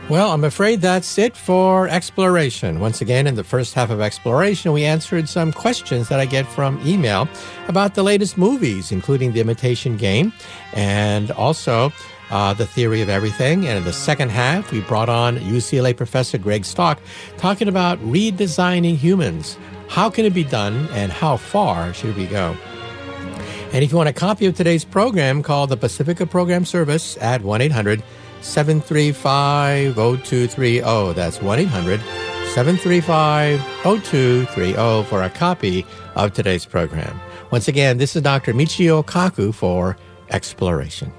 Well, I'm afraid that's it for Exploration. Once again, in the first half of Exploration, we answered some questions that I get from email about the latest movies, including The Imitation Game and also The Theory of Everything. And in the second half, we brought on UCLA professor Greg Stock talking about redesigning humans. How can it be done and how far should we go? And if you want a copy of today's program, call the Pacifica Program Service at 1-800-735-0230. That's 1-800-735-0230 for a copy of today's program. Once again, this is Dr. Michio Kaku for Exploration.